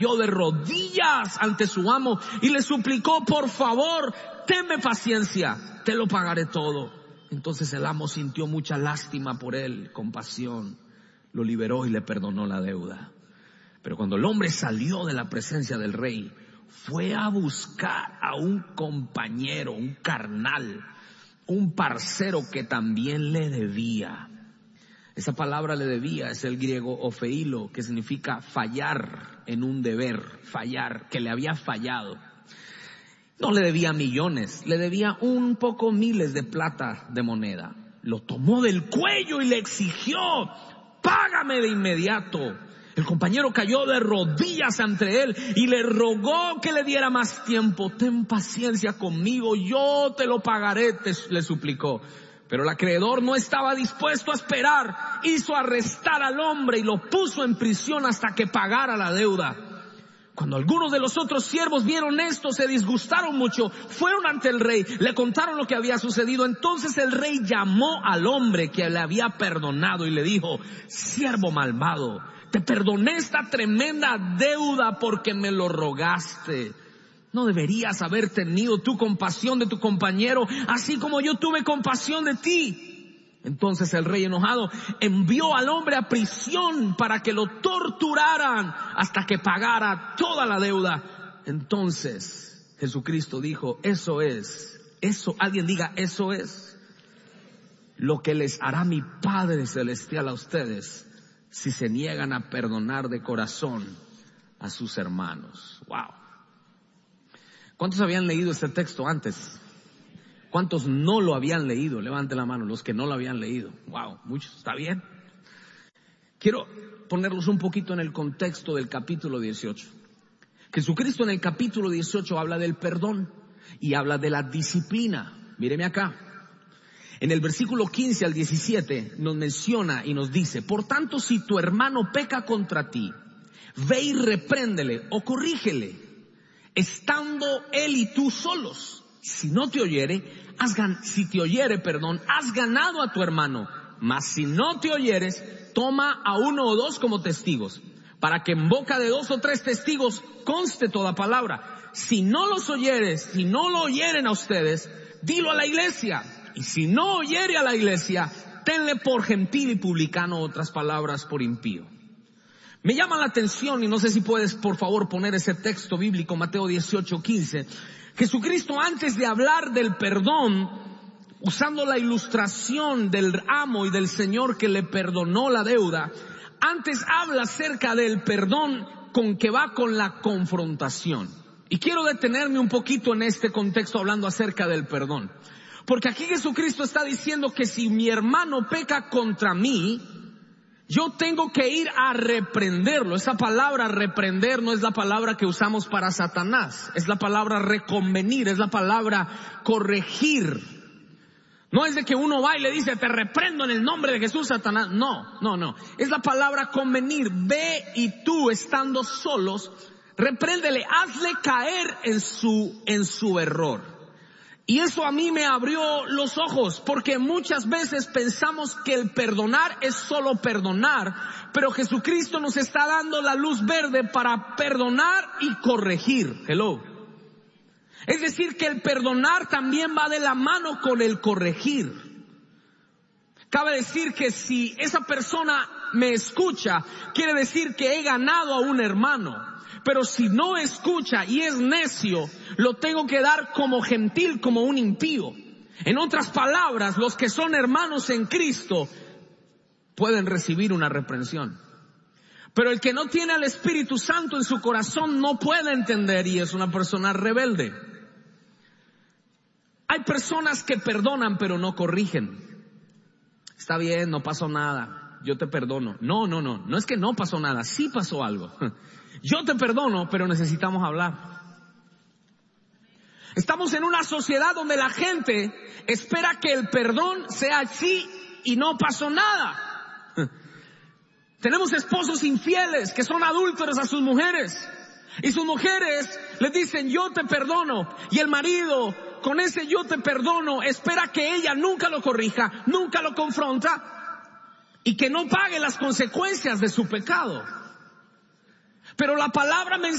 de rodillas ante su amo y le suplicó: por favor, tenme paciencia, te lo pagaré todo. Entonces el amo sintió mucha lástima por él, compasión, lo liberó y le perdonó la deuda. Pero cuando el hombre salió de la presencia del rey, fue a buscar a un compañero, un carnal, un parcero que también le debía. Esa palabra le debía es el griego ofeilo, que significa fallar en un deber, fallar, que le había fallado. No le debía millones, le debía un poco miles de plata de moneda. Lo tomó del cuello y le exigió: págame de inmediato. El compañero cayó de rodillas ante él y le rogó que le diera más tiempo. Ten paciencia conmigo, yo te lo pagaré, le suplicó. Pero el acreedor no estaba dispuesto a esperar. Hizo arrestar al hombre y lo puso en prisión hasta que pagara la deuda. Cuando algunos de los otros siervos vieron esto, se disgustaron mucho. Fueron ante el rey, le contaron lo que había sucedido. Entonces el rey llamó al hombre que le había perdonado y le dijo: siervo malvado, te perdoné esta tremenda deuda porque me lo rogaste. ¿No deberías haber tenido tú compasión de tu compañero, así como yo tuve compasión de ti? Entonces el rey, enojado, envió al hombre a prisión para que lo torturaran hasta que pagara toda la deuda. Entonces Jesucristo dijo: eso, alguien diga, eso es lo que les hará mi Padre Celestial a ustedes si se niegan a perdonar de corazón a sus hermanos. Wow. ¿Cuántos habían leído este texto antes? ¿Cuántos no lo habían leído? Levante la mano los que no lo habían leído. Wow, muchos, está bien. Quiero ponerlos un poquito en el contexto del capítulo 18. Jesucristo en el capítulo 18 habla del perdón y habla de la disciplina. Míreme acá. En el versículo 15 al 17 nos menciona y nos dice: por tanto, si tu hermano peca contra ti, ve y repréndele o corrígele, estando él y tú solos. Si te oyere, has ganado a tu hermano. Mas si no te oyeres, toma a 1 o 2 como testigos, para que en boca de 2 o 3 testigos conste toda palabra. Si no los oyeres, si no lo oyeren a ustedes, dilo a la iglesia. Y si no oyere a la iglesia, tenle por gentil y publicano, otras palabras, por impío. Me llama la atención, y no sé si puedes por favor poner ese texto bíblico, Mateo 18:15. Jesucristo, antes de hablar del perdón, usando la ilustración del amo y del Señor que le perdonó la deuda, antes habla acerca del perdón con que va con la confrontación. Y quiero detenerme un poquito en este contexto hablando acerca del perdón. Porque aquí Jesucristo está diciendo que si mi hermano peca contra mí, yo tengo que ir a reprenderlo. Esa palabra reprender no es la palabra que usamos para Satanás. Es la palabra reconvenir, es la palabra corregir. No es de que uno va y le dice: te reprendo en el nombre de Jesús, Satanás. No. Es la palabra convenir. Ve y tú, estando solos, repréndele, hazle caer en su error. Y eso a mí me abrió los ojos, porque muchas veces pensamos que el perdonar es solo perdonar, pero Jesucristo nos está dando la luz verde para perdonar y corregir. Hello. Es decir, que el perdonar también va de la mano con el corregir. Cabe decir que si esa persona me escucha, quiere decir que he ganado a un hermano. Pero si no escucha y es necio, lo tengo que dar como gentil, como un impío. En otras palabras, los que son hermanos en Cristo pueden recibir una reprensión. Pero el que no tiene al Espíritu Santo en su corazón no puede entender y es una persona rebelde. Hay personas que perdonan pero no corrigen. Está bien, no pasó nada, yo te perdono. No es que no pasó nada, sí pasó algo. Yo te perdono, pero necesitamos hablar. Estamos en una sociedad donde la gente espera que el perdón sea así y no pasó nada. Tenemos esposos infieles que son adúlteros a sus mujeres. Y sus mujeres les dicen: yo te perdono. Y el marido, con ese yo te perdono, espera que ella nunca lo corrija, nunca lo confronta y que no pague las consecuencias de su pecado. Pero la palabra me